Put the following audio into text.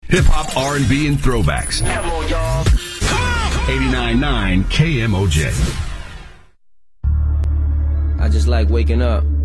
Hip hop, R&B, and throwbacks. Come on, y'all. 89.9 KMOJ. I just like waking up